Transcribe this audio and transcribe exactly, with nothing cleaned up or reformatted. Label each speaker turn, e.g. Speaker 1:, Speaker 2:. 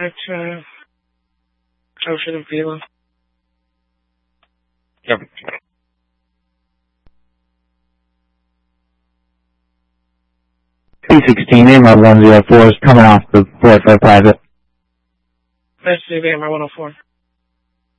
Speaker 1: At, uh, Ocean and Vila.
Speaker 2: Yep. P sixteen, A M R one oh four is coming off the four for private.
Speaker 1: That's the A M R one oh four.